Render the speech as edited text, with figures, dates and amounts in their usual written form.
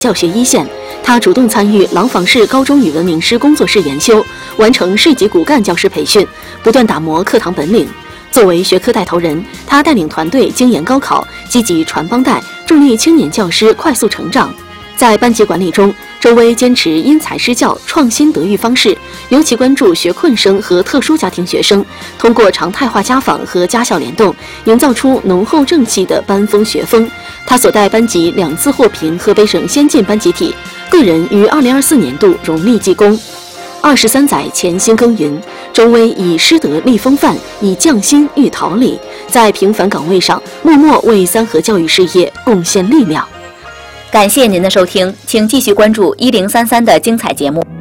教学一线。他主动参与廊坊市高中语文名师工作室研修，完成市级骨干教师培训，不断打磨课堂本领。作为学科带头人，他带领团队精研高考，积极传帮带，助力青年教师快速成长。在班级管理中，周薇坚持因材施教、创新德育方式，尤其关注学困生和特殊家庭学生，通过常态化家访和家校联动，营造出浓厚正气的班风学风。他所带班级2次获评河北省先进班集体，个人于2024年度荣立技工。23载潜心耕耘，周薇以师德立风范，以匠心育桃李，在平凡岗位上默默为三和教育事业贡献力量。 感谢您的收听，请继续关注1033的精彩节目。